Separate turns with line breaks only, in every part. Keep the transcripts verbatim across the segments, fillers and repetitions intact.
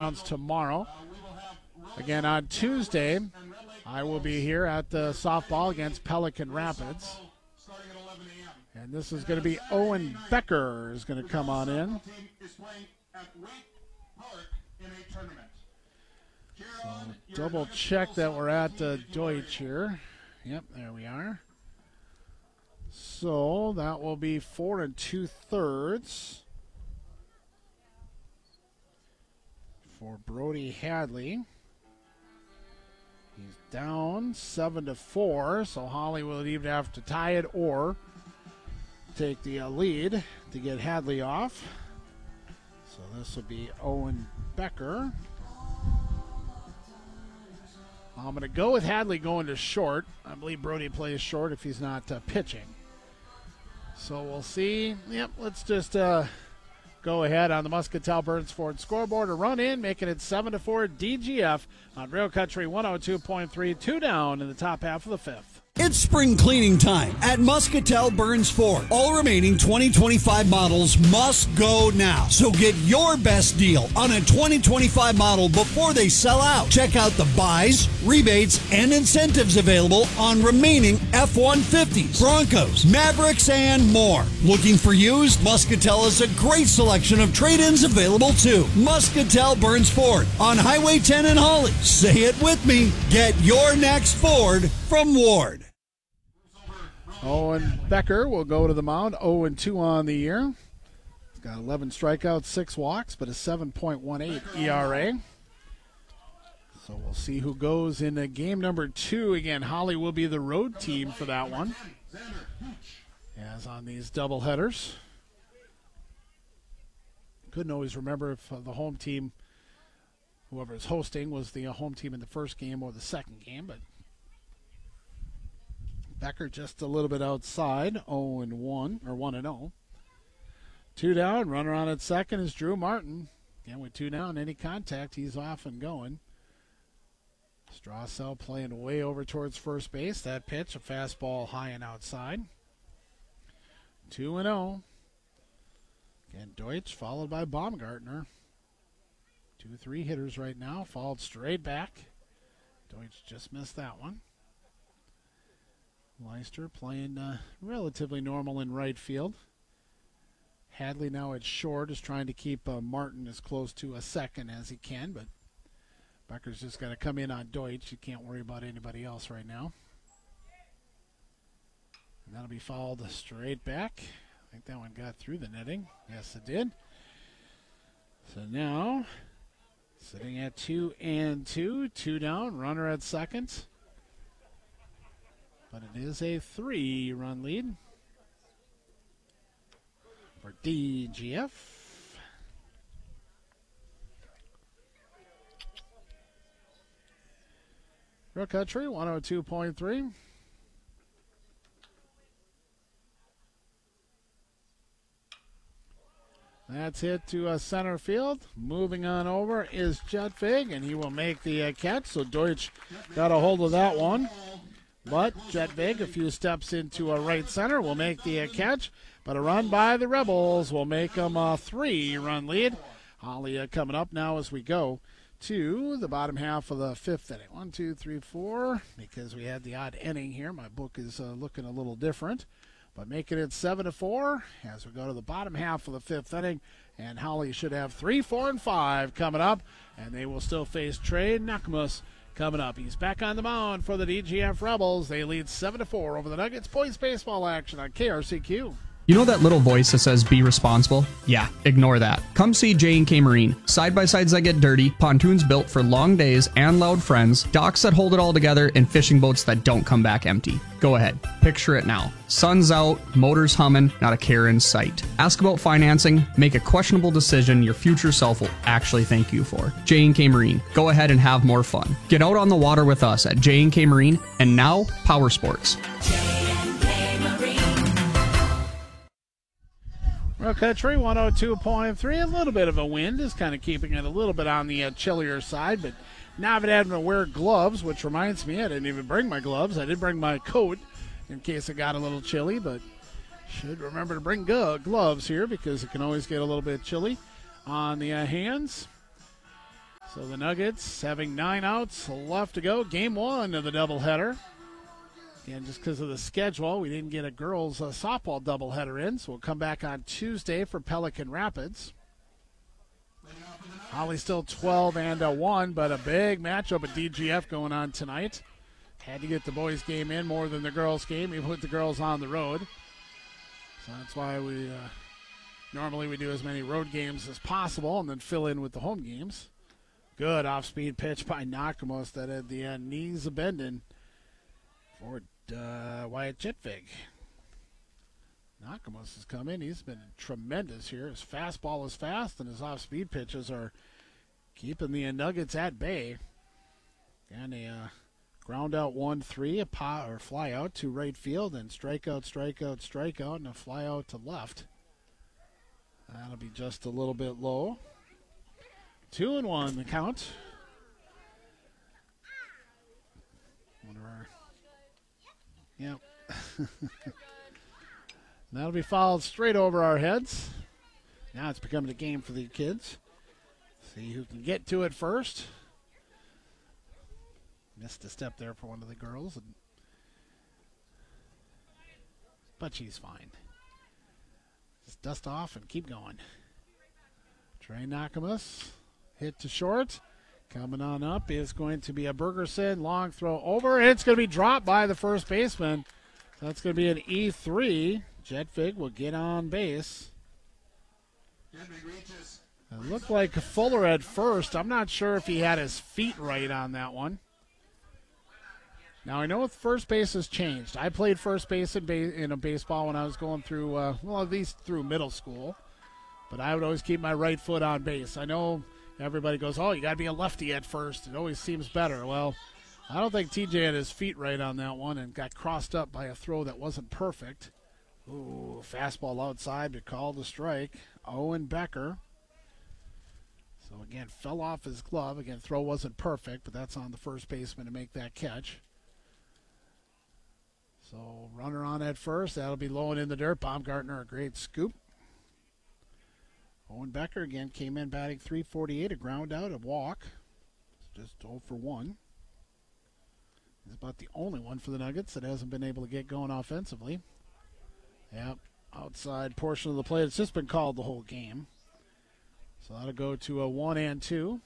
rounds tomorrow. Again, on Tuesday, I will be here at the softball against Pelican Rapids. And this is going to be Owen Becker is going to come on in. So double check that we're at uh, Deutsch here. Yep, there we are. So that will be four and two thirds for Brody Hadley. He's down seven to four, so Holly will either have to tie it or take the uh, lead to get Hadley off. So this will be Owen Becker. I'm going to go with Hadley going to short. I believe Brody plays short if he's not uh, pitching. So we'll see. Yep, let's just uh, go ahead on the Muscatel Burns Ford scoreboard. A run in, making it seven to four D G F on Rail Country one oh two point three. Two down in the top half of the fifth.
It's spring cleaning time at Muscatel Burns Ford. All remaining twenty twenty-five models must go now. So get your best deal on a twenty twenty-five model before they sell out. Check out the buys, rebates, and incentives available on remaining F one fifties, Broncos, Mavericks, and more. Looking for used? Muscatel has a great selection of trade-ins available too. Muscatel Burns Ford on Highway ten in Holly. Say it with me. Get your next Ford from Ward.
Owen Becker will go to the mound, oh and two on the year. He's got eleven strikeouts, six walks, but a seven point one eight E R A. So we'll see who goes in game number two. Again, Holly will be the road team for that one, as on these doubleheaders. Couldn't always remember if uh, the home team, whoever is hosting, was the uh, home team in the first game or the second game, but Becker just a little bit outside, oh and one, or one and oh. Two down, runner on at second is Drew Martin. Again, with two down, any contact, he's off and going. Strassel playing way over towards first base. That pitch, a fastball high and outside. Two and oh. Again, Deutsch followed by Baumgartner. Two, three hitters right now, followed straight back. Deutsch just missed that one. Leister playing uh, relatively normal in right field. Hadley now at short is trying to keep uh, Martin as close to a second as he can, but Becker's just got to come in on Deutsch. You can't worry about anybody else right now. And that'll be fouled straight back. I think that one got through the netting. Yes, it did. So now, sitting at two and two, two down, runner at second. But it is a three-run lead for D G F. Rail Country one oh two point three. That's hit to uh, center field. Moving on over is Jetvig, and he will make the uh, catch. So Deutsch got a hold of that one. But Jetvig, a few steps into a right center, will make the uh, catch. But a run by the Rebels will make them a three-run lead. Holly uh, coming up now as we go to the bottom half of the fifth inning. One, two, three, four. Because we had the odd inning here, my book is uh, looking a little different. But making it seven to four as we go to the bottom half of the fifth inning. And Holly should have three, four, and five coming up. And they will still face Trey Nakmus coming up. He's back on the mound for the D G F Rebels. They lead seven to four over the Nuggets. Boys baseball action on K R C Q.
You know that little voice that says be responsible? Yeah, ignore that. Come see J and K Marine. Side-by-sides that get dirty, pontoons built for long days and loud friends, docks that hold it all together, and fishing boats that don't come back empty. Go ahead, picture it now. Sun's out, motors humming, not a care in sight. Ask about financing, make a questionable decision your future self will actually thank you for. J and K Marine. Go ahead and have more fun. Get out on the water with us at J and K Marine, and now Power Sports.
Rail Country one oh two point three. A little bit of a wind is kind of keeping it a little bit on the uh, chillier side, but now I've been having to wear gloves, which reminds me I didn't even bring my gloves. I did bring my coat in case it got a little chilly, but should remember to bring go- gloves here because it can always get a little bit chilly on the uh, hands. So the Nuggets having nine outs left to go. Game one of the doubleheader. Again, just because of the schedule, we didn't get a girls' uh, softball doubleheader in, so we'll come back on Tuesday for Pelican Rapids. Holly still twelve and a one, but a big matchup at D G F going on tonight. Had to get the boys' game in more than the girls' game, even with the girls on the road. So that's why we uh, normally we do as many road games as possible and then fill in with the home games. Good off-speed pitch by Nakamos that at the end knees a bending for uh, Wyatt Chitvig. Nakamos has come in. He's been tremendous here. His fastball is fast, and his off-speed pitches are keeping the Nuggets at bay. And a uh, ground out one three, a pot or fly out to right field, and strikeout, strikeout, strikeout, and a fly out to left. That'll be just a little bit low. Two and one the count. Wonder our, yep. That'll be fouled straight over our heads. Now it's becoming a game for the kids. See who can get to it first. Missed a step there for one of the girls. And, but she's fine. Just dust off and keep going. Trey Nakamus hit to short. Coming on up is going to be a Bergerson. Long throw over. It's going to be dropped by the first baseman. That's going to be an E three. Jetvig will get on base. It looked like Fuller at first. I'm not sure if he had his feet right on that one. Now, I know first base has changed. I played first base in, ba- in a baseball when I was going through, uh, well, at least through middle school. But I would always keep my right foot on base. I know everybody goes, oh, you got to be a lefty at first. It always seems better. Well, I don't think T J had his feet right on that one and got crossed up by a throw that wasn't perfect. Ooh, fastball outside but called a strike. Owen Becker. So, again, fell off his glove. Again, throw wasn't perfect, but that's on the first baseman to make that catch. So, runner on at first. That'll be low and in the dirt. Baumgartner, a great scoop. Owen Becker, again, came in batting three forty-eight, a ground out, a walk. Just oh for one. He's about the only one for the Nuggets that hasn't been able to get going offensively. Yep, outside portion of the plate. It's just been called the whole game. So that'll go to a one and two.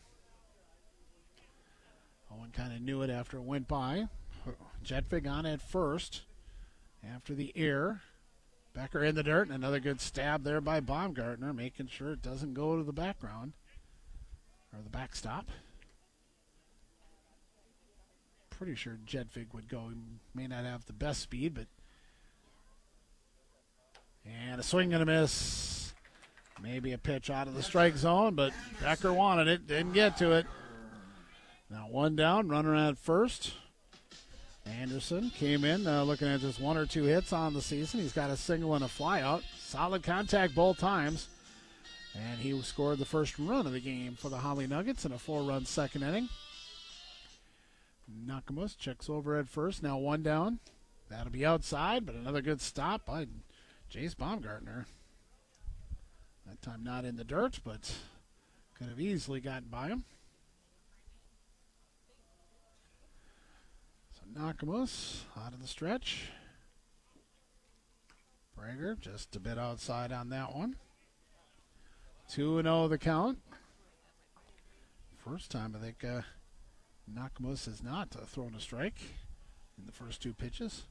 Owen kind of knew it after it went by. Jetvig on at first after the error. Becker in the dirt, and another good stab there by Baumgartner, making sure it doesn't go to the background or the backstop. Pretty sure Jetvig would go. He may not have the best speed, but and a swing and a miss. Maybe a pitch out of the strike zone, but Becker wanted it. Didn't get to it. Now one down, runner at first. Anderson came in uh, looking at just one or two hits on the season. He's got a single and a flyout. Solid contact both times. And he scored the first run of the game for the Holly Nuggets in a four-run second inning. Nakamus checks over at first. Now one down. That'll be outside, but another good stop by Jace Baumgartner. That time not in the dirt, but could have easily gotten by him. So Nakamus out of the stretch. Brager just a bit outside on that one. two and oh the count. First time I think uh, Nakamus has not uh, thrown a strike in the first two pitches.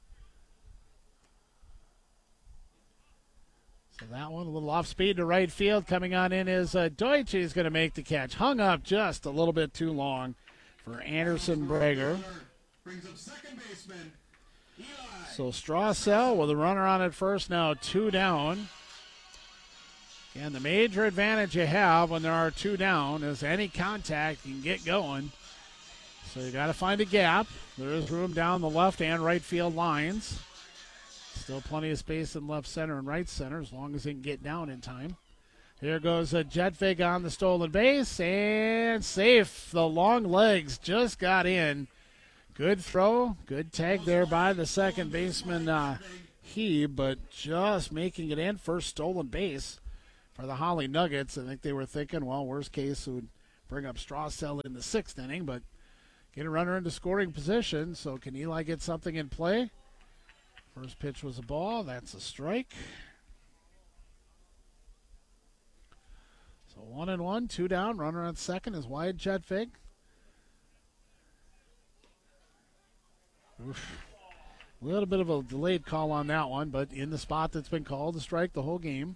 So that one, a little off speed to right field. Coming on in is uh, Deutsch. He's going to make the catch. Hung up just a little bit too long for Anderson Brager.
Brings up second baseman, Eli.
So Strassel with a runner on at first, now two down. And the major advantage you have when there are two down is any contact you can get going. So you got to find a gap. There is room down the left and right field lines. Still plenty of space in left center and right center as long as he can get down in time. Here goes a Jetvig on the stolen base and safe. The long legs just got in. Good throw. Good tag there by the second baseman, uh, he, but just making it in. First stolen base for the Holly Nuggets. I think they were thinking, well, worst case, it would bring up Strawcell in the sixth inning, but get a runner into scoring position. So can Eli get something in play? First pitch was a ball. That's a strike. So one and one, two down. Runner on second is wide. Jed Fig. Oof. A little bit of a delayed call on that one, but in the spot that's been called, a strike the whole game.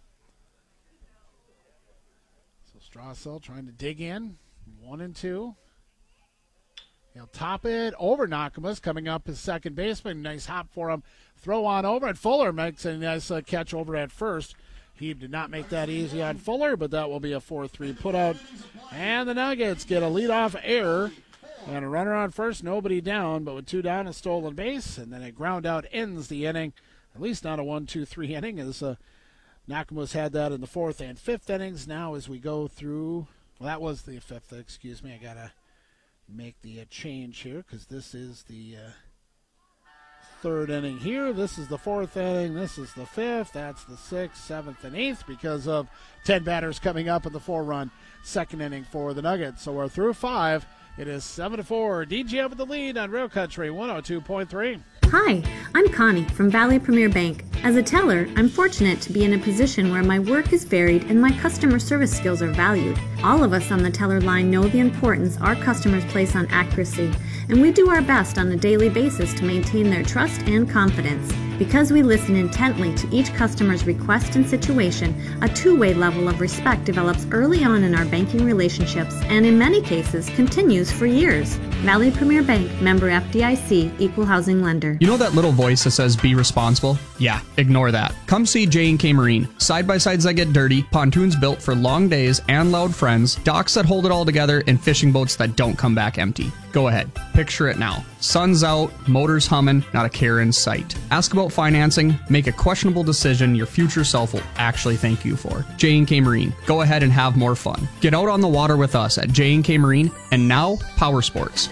So Strawcell trying to dig in. One and two. He'll top it over Nakamas, coming up his second baseman. Nice hop for him. Throw on over, and Fuller makes a nice uh, catch over at first. He did not make that easy on Fuller, but that will be a four three putout. And the Nuggets get a leadoff error. And a runner on first, nobody down, but with two down, a stolen base, and then a ground out ends the inning. At least not a one two three inning, as uh, Nakamas had that in the fourth and fifth innings. Now as we go through, well, that was the fifth, excuse me. I got to make the uh, change here because this is the uh, third inning here. This is the fourth inning. This is the fifth. That's the sixth, seventh, and eighth because of ten batters coming up in the four-run second inning for the Nuggets. So we're through five. It is seven to four. D G up with the lead on Real Country one oh two point three.
Hi, I'm Connie from Valley Premier Bank. As a teller, I'm fortunate to be in a position where my work is varied and my customer service skills are valued. All of us on the teller line know the importance our customers place on accuracy, and we do our best on a daily basis to maintain their trust and confidence. Because we listen intently to each customer's request and situation, a two-way level of respect develops early on in our banking relationships and in many cases continues for years. Valley Premier Bank, member F D I C, equal housing lender.
You know that little voice that says be responsible? Yeah, ignore that. Come see J and K Marine. Side-by-sides that get dirty, pontoons built for long days and loud friends, docks that hold it all together, and fishing boats that don't come back empty. Go ahead, picture it now. Sun's out, motors humming, not a care in sight. Ask about financing, make a questionable decision your future self will actually thank you for. J and K Marine. Go ahead and have more fun. Get out on the water with us at J and K Marine, and now Power Sports.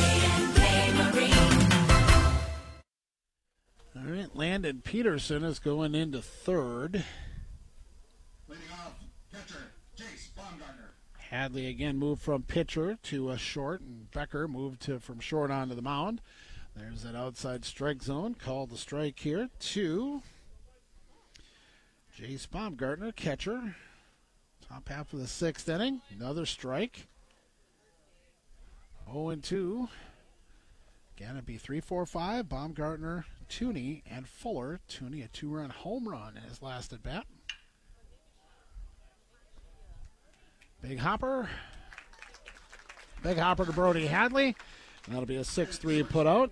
All right, Landon Peterson is going into third.
Leading off, catcher, Jace Baumgartner.
Hadley again moved from pitcher to a short, and Becker moved to from short onto the mound. There's that outside strike zone. Called the strike here to Jace Baumgartner, catcher. Top half of the sixth inning. Another strike. oh and two. Again, it'd be three four five. Baumgartner, Tooney, and Fuller. Tooney, a two-run home run in his last at-bat. Big hopper. Big hopper to Brody Hadley. And that'll be a six three putout.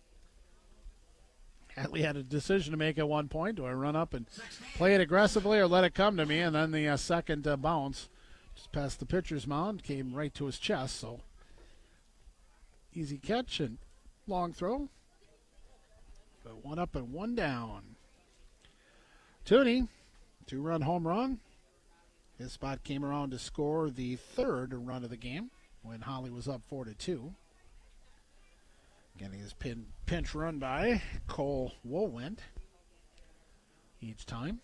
Hadley had a decision to make at one point. Do I run up and play it aggressively or let it come to me? And then the uh, second uh, bounce just past the pitcher's mound came right to his chest. So easy catch and long throw. But one up and one down. Tooney, two-run home run. His spot came around to score the third run of the game when Holly was up four to two. Getting his pin, pinch run by Cole Woolwind each time.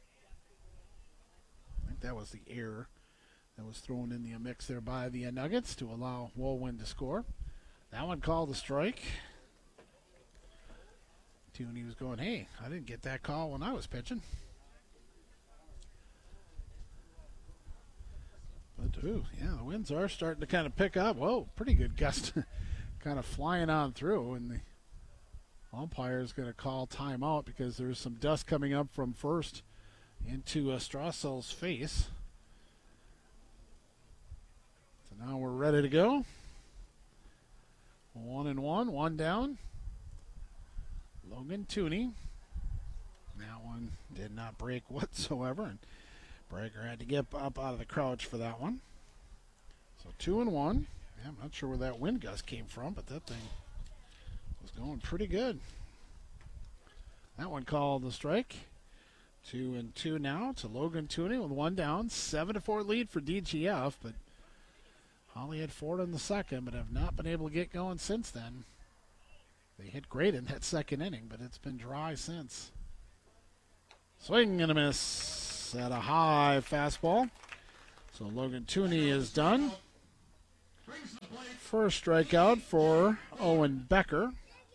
I think that was the error that was thrown in the mix there by the Nuggets to allow Woolwind to score. That one called a strike. Tooney was going, hey, I didn't get that call when I was pitching. But, ooh, yeah, the winds are starting to kind of pick up. Whoa, pretty good gust. Kind of flying on through, and the umpire is going to call timeout because there's some dust coming up from first into uh, Strawcell's face. So now we're ready to go. One and one, one down. Logan Tooney. That one did not break whatsoever, and Breaker had to get up out of the crouch for that one. So two and one. Yeah, I'm not sure where that wind gust came from, but that thing was going pretty good. That one called the strike. Two and two now to Logan Tooney with one down. Seven to four lead for D G F, but Holly had four in the second, but have not been able to get going since then. They hit great in that second inning, but it's been dry since. Swing and a miss at a high fastball. So Logan Tooney is done. First strikeout for Owen Becker.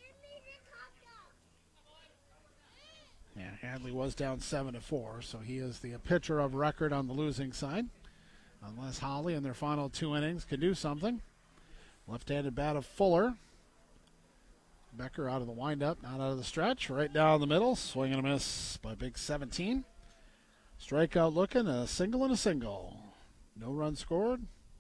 Yeah, Hadley was down seven to four, so he is the pitcher of record on the losing side. Unless Holly in their final two innings can do something. Left-handed bat of Fuller. Becker out of the windup, not out of the stretch. Right down the middle, swing and a miss by big seventeen. Strikeout looking, a single and a single. No run scored.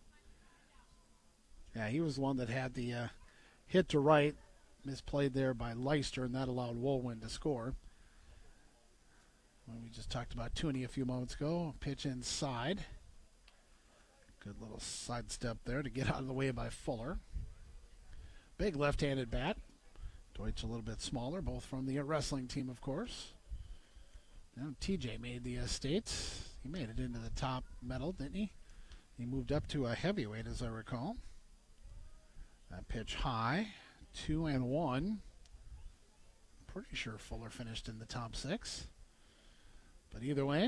Yeah, he was the one that had the uh, hit to right, misplayed there by Leister, and that allowed Woolwin to score. Well, we just talked about Tooney a few moments ago. Pitch inside. Good little sidestep there to get out of the way by Fuller. Big left-handed bat. Deutsch a little bit smaller, both from the wrestling team, of course. Now T J made the uh, States. He made it into the top medal, didn't he? He moved up to a heavyweight, as I recall. That pitch high, two and one. Pretty sure Fuller finished in the top six. But either way,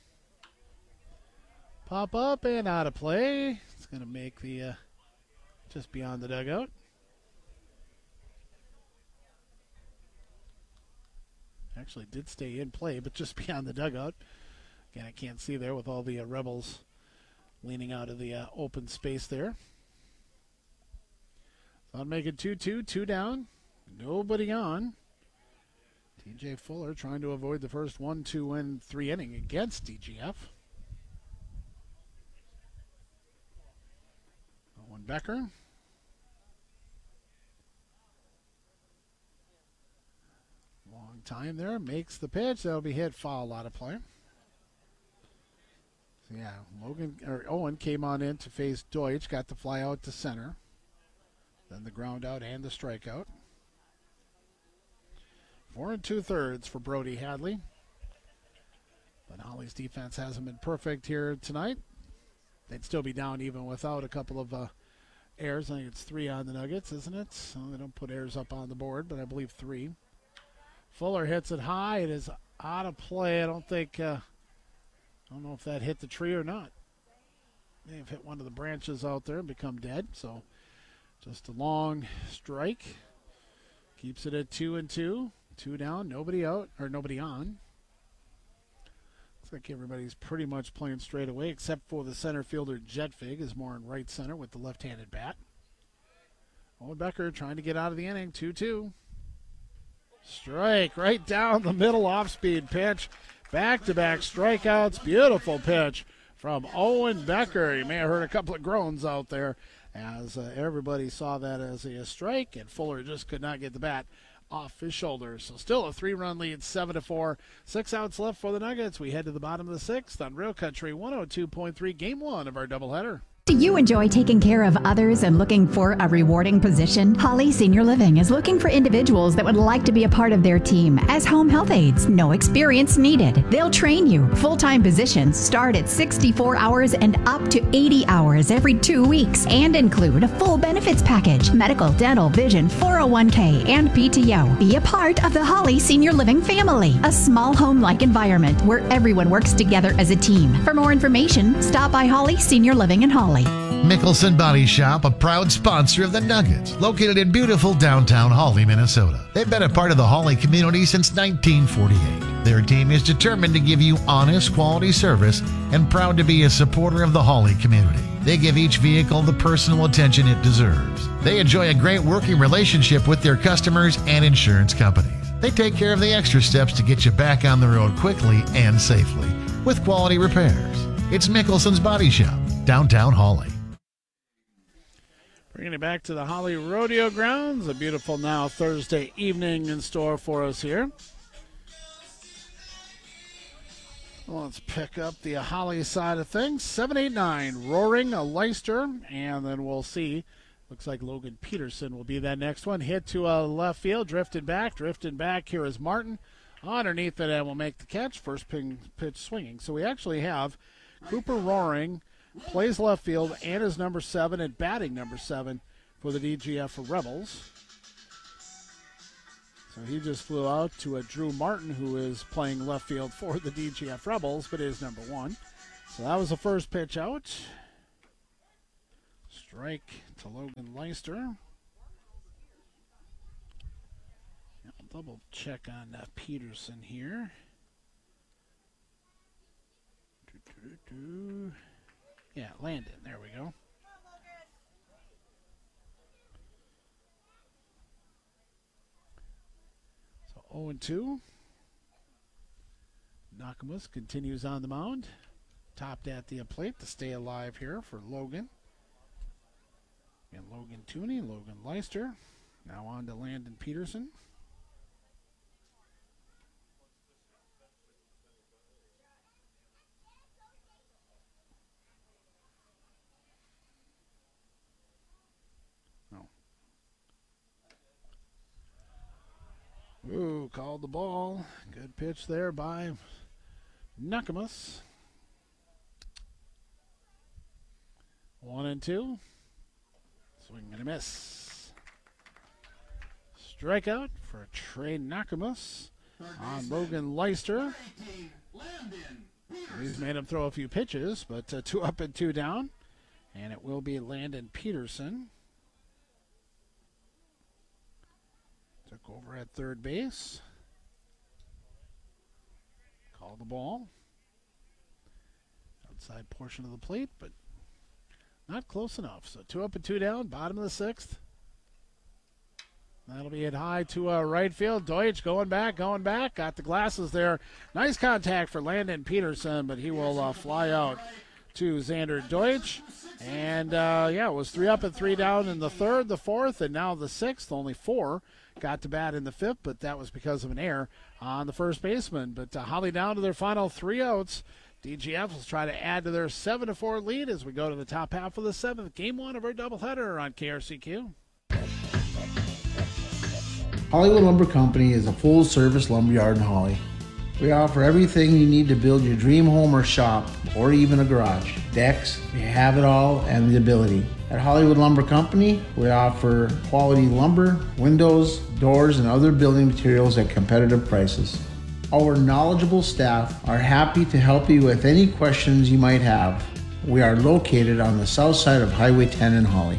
pop up and out of play. It's going to make the uh, just beyond the dugout. Actually did stay in play, but just beyond the dugout. Again, I can't see there with all the uh, Rebels leaning out of the uh, open space there. So I'm making two two, two down. Nobody on. T J Fuller trying to avoid the first one, two, and three inning against D G F. Owen Becker. Long time there. Makes the pitch. That'll be hit foul out of play. So yeah, Logan or Owen came on in to face Deutsch. Got the fly out to center. Then the ground out and the strikeout. Four and two thirds for Brody Hadley. But Holly's defense hasn't been perfect here tonight. They'd still be down even without a couple of uh, errors. I think it's three on the Nuggets, isn't it? So they don't put errors up on the board, but I believe three. Fuller hits it high. It is out of play. I don't think, uh, I don't know if that hit the tree or not. May have hit one of the branches out there and become dead. So just a long strike. Keeps it at two and two. Two down, nobody out, or nobody on. Looks like everybody's pretty much playing straight away, except for the center fielder, Jetvig, is more in right center with the left-handed bat. Owen Becker trying to get out of the inning, two two. Strike right down the middle, off-speed pitch. Back-to-back strikeouts, beautiful pitch from Owen Becker. You may have heard a couple of groans out there as uh, everybody saw that as a strike, and Fuller just could not get the bat off his shoulders. So still a three-run lead, seven to four. Six outs left for the Nuggets. We head to the bottom of the sixth on Real Country one oh two point three, game one of our doubleheader.
Do you enjoy taking care of others and looking for a rewarding position? Holly Senior Living is looking for individuals that would like to be a part of their team as home health aides. No experience needed. They'll train you. Full-time positions start at sixty-four hours and up to eighty hours every two weeks and include a full benefits package, medical, dental, vision, four oh one k, and P T O. Be a part of the Holly Senior Living family, a small home-like environment where everyone works together as a team. For more information, stop by Holly Senior Living in Holly.
Mickelson Body Shop, a proud sponsor of the Nuggets, located in beautiful downtown Hawley, Minnesota. They've been a part of the Hawley community since nineteen forty-eight. Their team is determined to give you honest, quality service and proud to be a supporter of the Hawley community. They give each vehicle the personal attention it deserves. They enjoy a great working relationship with their customers and insurance companies. They take care of the extra steps to get you back on the road quickly and safely with quality repairs. It's Mickelson's Body Shop, downtown Hawley.
Bringing it back to the Holly Rodeo Grounds. A beautiful now Thursday evening in store for us here. Well, let's pick up the Holly side of things. seven eight nine, Roaring, a Leister, and then we'll see. Looks like Logan Peterson will be that next one. Hit to a left field, drifted back, drifting back. Here is Martin. Underneath it, and will make the catch. First ping, pitch swinging. So we actually have Cooper Roaring plays left field and is number seven and batting number seven for the D G F Rebels. So he just flew out to a Drew Martin, who is playing left field for the D G F Rebels, but is number one. So that was the first pitch out. Strike to Logan Leister. I'll double check on uh, Peterson here. Do-do-do. Yeah, Landon. There we go. So oh and two. Nakamus continues on the mound. Topped at the plate to stay alive here for Logan. And Logan Tooney, Logan Leister. Now on to Landon Peterson. Oh. Ooh, called the ball. Good pitch there by Nakamus. One and two. Swing and a miss. Strikeout for Trey Nakamus on Logan Leister. He's made him throw a few pitches, but uh, two up and two down. And it will be Landon Peterson. Took over at third base. Called the ball. Outside portion of the plate, but not close enough. So two up and two down, bottom of the sixth. That'll be hit high to uh, right field. Deutsch going back, going back. Got the glasses there. Nice contact for Landon Peterson, but he will uh, fly out to Xander Deutsch. And, uh, yeah, it was three up and three down in the third, the fourth, and now the sixth. Only four got to bat in the fifth, but that was because of an error on the first baseman. But uh, Holly down to their final three outs. D G F will try to add to their seven to four lead as we go to the top half of the seventh. Game one of our doubleheader on K R C Q.
Hollywood Lumber Company is a full-service lumberyard in Holly. We offer everything you need to build your dream home or shop, or even a garage. Decks, we have it all and the ability. At Hollywood Lumber Company, we offer quality lumber, windows, doors, and other building materials at competitive prices. Our knowledgeable staff are happy to help you with any questions you might have. We are located on the south side of Highway ten in Holly.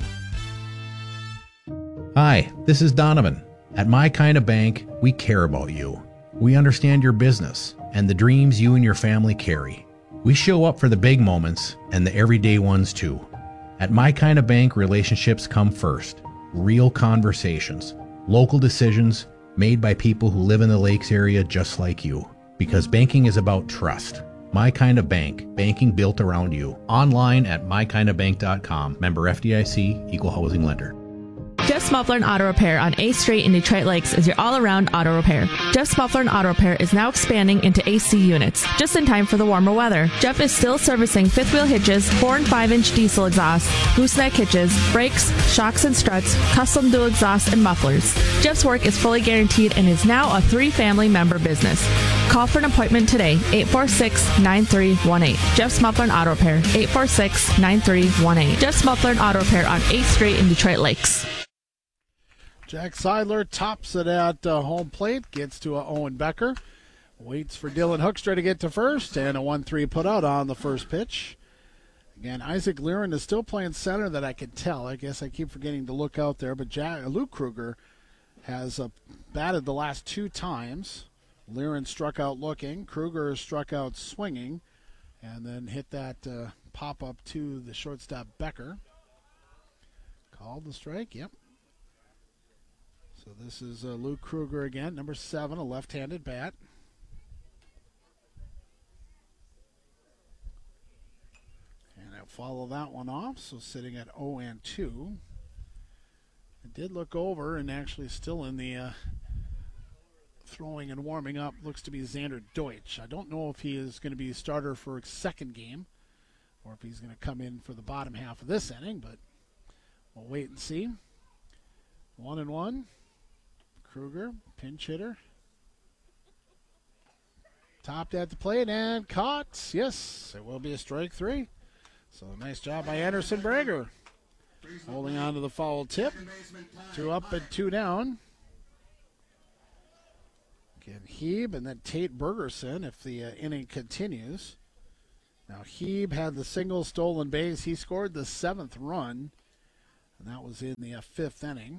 Hi, this is Donovan. At My Kind of Bank, we care about you. We understand your business and the dreams you and your family carry. We show up for the big moments and the everyday ones too. At My Kind of Bank, relationships come first. Real conversations, local decisions, made by people who live in the Lakes area just like you. Because banking is about trust. My Kind of Bank, banking built around you. Online at my kind of bank dot com. Member F D I C, Equal Housing Lender.
Jeff's Muffler and Auto Repair on eighth Street in Detroit Lakes is your all-around auto repair. Jeff's Muffler and Auto Repair is now expanding into A C units, just in time for the warmer weather. Jeff is still servicing fifth wheel hitches, four and five inch diesel exhausts, gooseneck hitches, brakes, shocks and struts, custom dual exhausts, and mufflers. Jeff's work is fully guaranteed and is now a three-family member business. Call for an appointment today, eight four six, nine three one eight. Jeff's Muffler and Auto Repair, eight four six, nine three one eight. Jeff's Muffler and Auto Repair on eighth Street in Detroit Lakes.
Jack Seidler tops it at uh, home plate, gets to uh, Owen Becker, waits for Dylan Hoekstra to get to first, and a one three put out on the first pitch. Again, Isaac Liren is still playing center, that I can tell. I guess I keep forgetting to look out there, but Jack, Luke Kruger has uh, batted the last two times. Liren struck out looking, Kruger struck out swinging, and then hit that uh, pop-up to the shortstop Becker. Called the strike, yep. So this is uh, Luke Kruger again, number seven, a left-handed bat. And I'll follow that one off, so sitting at oh and two. I did look over, and actually still in the uh, throwing and warming up looks to be Xander Deutsch. I don't know if he is going to be a starter for a second game, or if he's going to come in for the bottom half of this inning, but we'll wait and see. One and one. Kruger, pinch hitter. Topped at the plate and caught. Yes, it will be a strike three. So nice job by Anderson Brager. Holding on to the foul tip. Two up and two down. Again, Hebe and then Tate Bergerson if the uh, inning continues. Now Hebe had the single stolen base. He scored the seventh run And that was in the uh, fifth inning.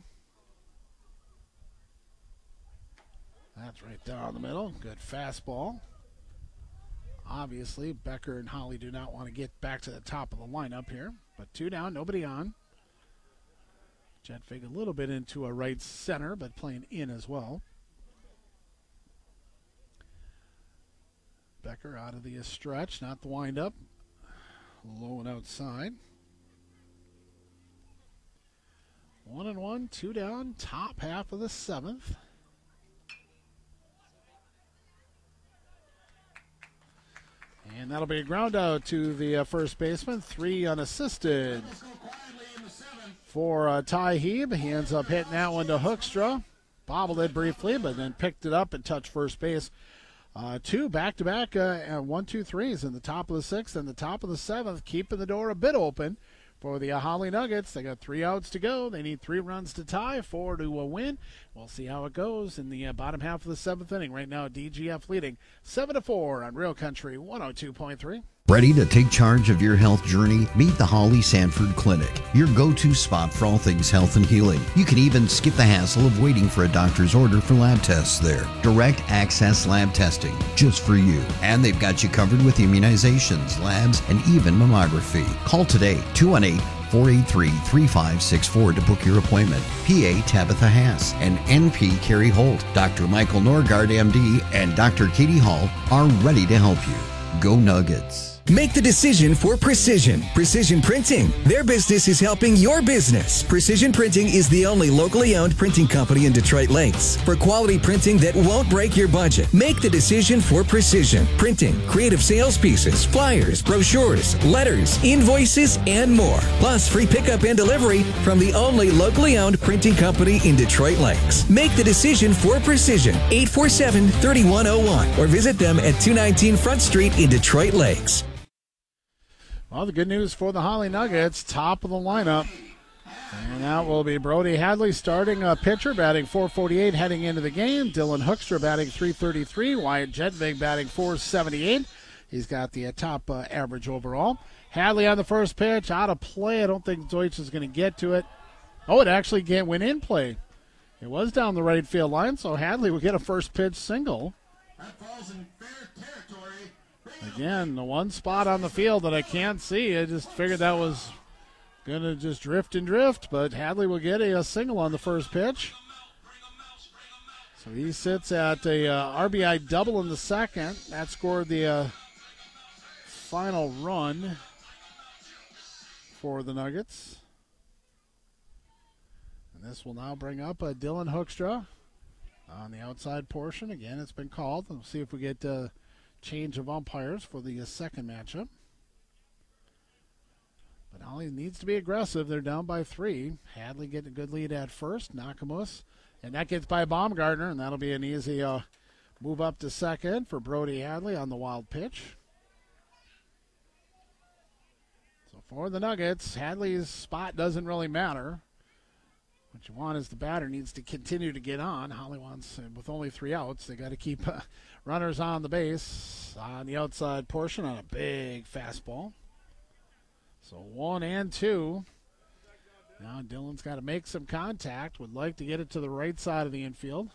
That's right down the middle. Good fastball. Obviously, Becker and Holly do not want to get back to the top of the lineup here. But two down, nobody on. Jetvig a little bit into a right center, but playing in as well. Becker out of the stretch, not the windup. Low and outside. One and one, two down, top half of the seventh. And that'll be a ground out to the uh, first baseman. Three unassisted for uh, Ty Heeb. He ends up hitting that one to Hoekstra. Bobbled it briefly, but then picked it up and touched first base. Uh, two back-to-back, uh, and one, two, threes in the top of the sixth and the top of the seventh, keeping the door a bit open for the uh, Holly Nuggets. They got three outs to go. They need three runs to tie, four to uh, win. We'll see how it goes in the uh, bottom half of the seventh inning. Right now, D G F leading seven to four on Real Country one oh two point three.
Ready to take charge of your health journey? Meet the Holly Sanford Clinic, your go-to spot for all things health and healing. You can even skip the hassle of waiting for a doctor's order for lab tests there. Direct access lab testing, just for you. And they've got you covered with immunizations, labs, and even mammography. Call today, two one eight, four eight three, three five six four to book your appointment. P A Tabitha Haas and N P Carrie Holt, Doctor Michael Norgard, M D, and Doctor Katie Hall are ready to help you. Go Nuggets.
Make the decision for Precision. Precision Printing. Their business is helping your business. Precision Printing is the only locally owned printing company in Detroit Lakes. For quality printing that won't break your budget, make the decision for Precision Printing. Creative sales pieces, flyers, brochures, letters, invoices, and more. Plus free pickup and delivery from the only locally owned printing company in Detroit Lakes. Make the decision for Precision. eight four seven, three one zero one or visit them at two nineteen Front Street in Detroit Lakes.
Well, the good news for the Holly Nuggets, top of the lineup. And that will be Brody Hadley starting a pitcher, batting four forty-eight heading into the game. Dylan Hoekstra batting three thirty-three. Wyatt Jetvig batting four seventy-eight. He's got the uh, top uh, average overall. Hadley on the first pitch, out of play. I don't think Deutsch is going to get to it. Oh, it actually went in play. It was down the right field line, so Hadley will get a first pitch single.
That falls in fair territory.
Again, the one spot on the field that I can't see. I just figured that was going to just drift and drift, but Hadley will get a, a single on the first pitch. So he sits at a uh, R B I double in the second. That scored the uh, final run for the Nuggets. And this will now bring up uh, Dylan Hoekstra on the outside portion. Again, it's been called. We'll see if we get uh, change of umpires for the uh, second matchup. But Holly needs to be aggressive. They're down by three. Hadley getting a good lead at first. Nakamus. And that gets by Baumgartner, and that'll be an easy uh, move up to second for Brody Hadley on the wild pitch. So for the Nuggets, Hadley's spot doesn't really matter. What you want is the batter needs to continue to get on. Holly wants, with only three outs, they got to keep uh, runners on the base on the outside portion on a big fastball. So one and two. Now Dylan's got to make some contact. Would like to get it to the right side of the infield.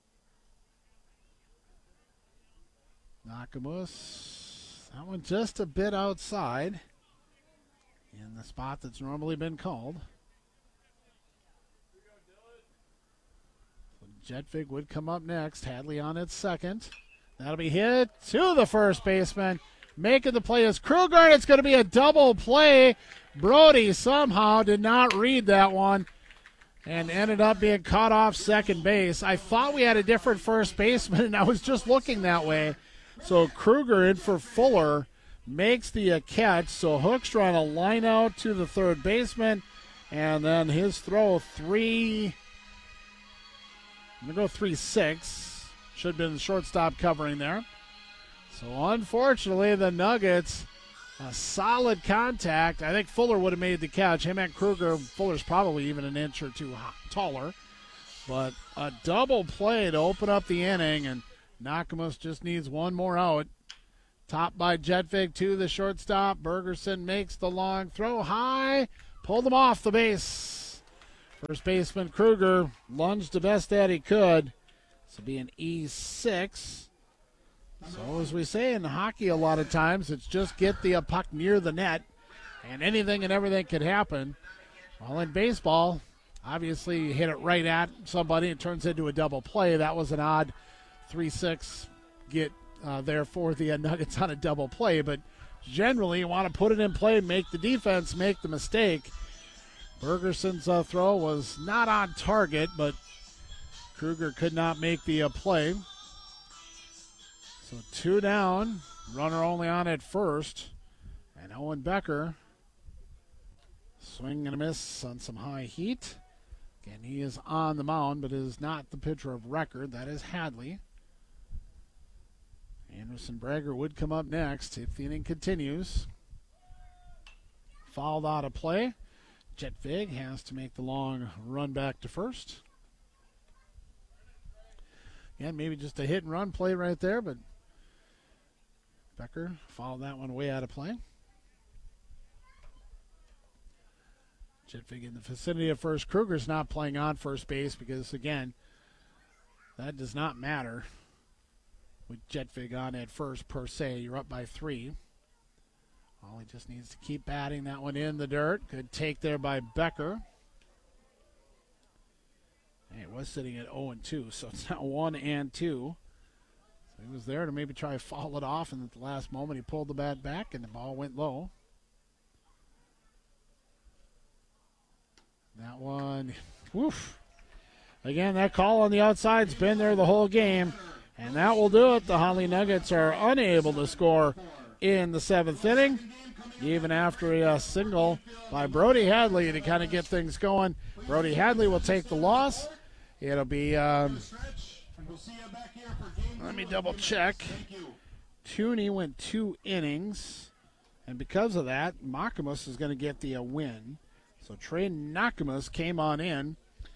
Nakamus. That one just a bit outside in the spot that's normally been called. Jetvig would come up next. Hadley on at second. That'll be hit to the first baseman. Making the play is Kruger, and it's going to be a double play. Brody somehow did not read that one and ended up being caught off second base. I thought we had a different first baseman, and I was just looking that way. So Kruger in for Fuller makes the uh, catch. So Hoekstra on a line out to the third baseman, and then his throw three. I'm going to go three six. Should have been the shortstop covering there. So, unfortunately, the Nuggets, a solid contact. I think Fuller would have made the catch. Him and Kruger, Fuller's probably even an inch or two taller. But a double play to open up the inning, and Nakamus just needs one more out. Topped by Jetvig to the shortstop. Bergerson makes the long throw high. Pulled him off the base. First baseman Kruger lunged the best that he could. This will be an E six. So as we say in hockey a lot of times, it's just get the puck near the net, and anything and everything could happen. Well, in baseball, obviously you hit it right at somebody, it turns into a double play. That was an odd three six get uh, there for the uh, Nuggets on a double play, but generally you want to put it in play and make the defense make the mistake. Bergerson's uh, throw was not on target, but Kruger could not make the uh, play. So two down, runner only on at first, and Owen Becker swing and a miss on some high heat. Again, he is on the mound, but is not the pitcher of record. That is Hadley. Anderson Brager would come up next if the inning continues. Fouled out of play. Jet Vig has to make the long run back to first. Yeah, maybe just a hit and run play right there, but Becker fouled that one way out of play. Jetvig in the vicinity of first. Kruger's not playing on first base because, again, that does not matter with Jetvig on at first per se. You're up by three. All he just needs to keep batting that one in the dirt. Good take there by Becker. Hey, it was sitting at oh and two, so it's now one and two. So he was there to maybe try to foul it off, and at the last moment he pulled the bat back and the ball went low. That one, woof. Again, that call on the outside's been there the whole game, and that will do it. The Holly Nuggets are unable to score in the seventh inning, even after a uh, single by Brody Hadley to kind of get things going. Brody Hadley will take the loss. It'll be, um, let me double check. Tooney went two innings, and because of that, Makamus is going to get the uh, win. So Trey Nakamus came on in,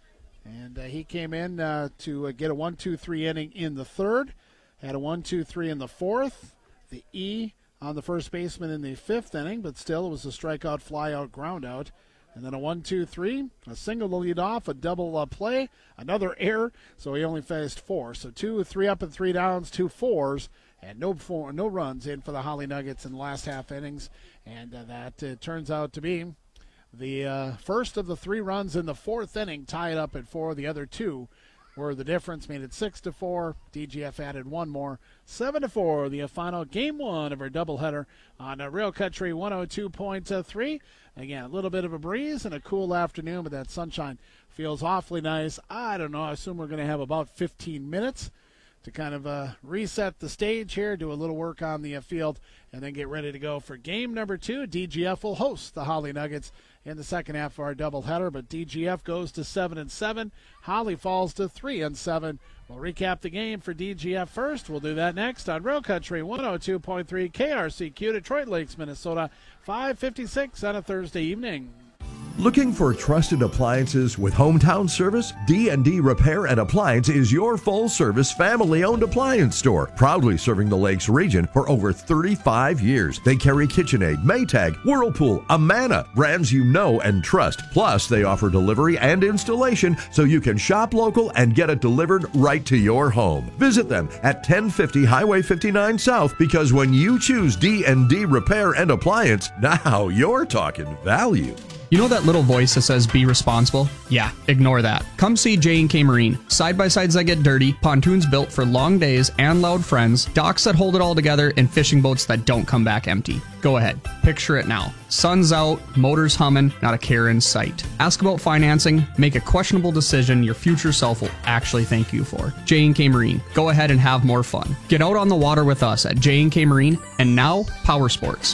and uh, he came in uh, to uh, get a one two three inning in the third, had a one two three in the fourth, the E on the first baseman in the fifth inning, but still it was a strikeout, fly-out, ground-out, and then a one two three, a single to lead off, a double uh, play, another error, so he only faced four. So two, three up and three downs, two fours, and no four, no runs in for the Holly Nuggets in the last half innings, and uh, that uh, turns out to be the uh, first of the three runs in the fourth inning, tied up at four. The other two were the difference, made it six to four. D G F added one more, seven to four. The final game one of our doubleheader on uh, Real Country one oh two point three. Again, a little bit of a breeze and a cool afternoon, but that sunshine feels awfully nice. I don't know. I assume we're going to have about fifteen minutes to kind of uh, reset the stage here, do a little work on the uh, field, and then get ready to go for game number two. D G F will host the Holly Nuggets in the second half of our doubleheader, but D G F goes to seven and seven. Holly falls to three and seven. We'll recap the game for D G F first. We'll do that next on Real Country one oh two point three K R C Q, Detroit Lakes, Minnesota, five fifty-six on a Thursday evening.
Looking for trusted appliances with hometown service? D and D Repair and Appliance is your full-service, family-owned appliance store, proudly serving the Lakes region for over thirty-five years. They carry KitchenAid, Maytag, Whirlpool, Amana, brands you know and trust. Plus, they offer delivery and installation so you can shop local and get it delivered right to your home. Visit them at ten fifty Highway fifty-nine South, because when you choose D and D Repair and Appliance, now you're talking value.
You know that little voice that says be responsible? Yeah, ignore that. Come see J and K Marine. Side-by-sides that get dirty, pontoons built for long days and loud friends, docks that hold it all together, and fishing boats that don't come back empty. Go ahead, picture it now. Sun's out, motors humming, not a care in sight. Ask about financing, make a questionable decision your future self will actually thank you for. J and K Marine. Go ahead and have more fun. Get out on the water with us at J and K Marine, and now Power Sports.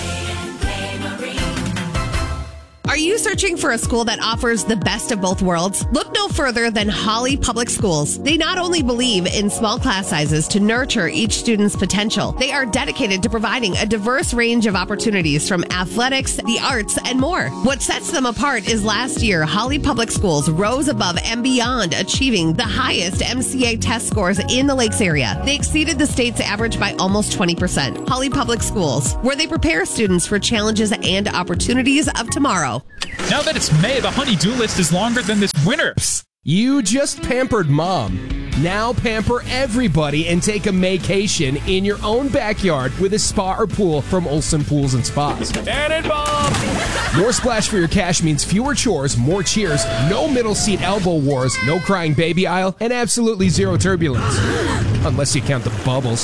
Are you searching for a school that offers the best of both worlds? Look no further than Holly Public Schools. They not only believe in small class sizes to nurture each student's potential, they are dedicated to providing a diverse range of opportunities from athletics, the arts, and more. What sets them apart is last year, Holly Public Schools rose above and beyond, achieving the highest M C A test scores in the Lakes area. They exceeded the state's average by almost twenty percent. Holly Public Schools, where they prepare students for challenges and opportunities of tomorrow.
Now that it's May, the honey-do list is longer than this winter. Psst.
You just pampered Mom. Now pamper everybody and take a Maycation in your own backyard with a spa or pool from Olsen Pools and Spas.
Cannonball!
More splash for your cash means fewer chores, more cheers, no middle seat elbow wars, no crying baby aisle, and absolutely zero turbulence. Unless you count the bubbles.